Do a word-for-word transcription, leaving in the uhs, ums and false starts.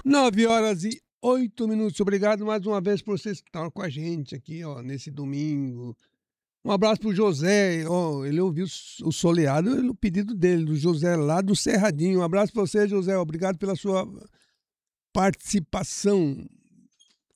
nove horas e oito minutos. Obrigado mais uma vez por vocês que estão com a gente aqui, ó, nesse domingo. Um abraço pro José, ó, ele ouviu o soleado, o pedido dele, do José lá do Cerradinho. Um abraço pra você, José, obrigado pela sua participação.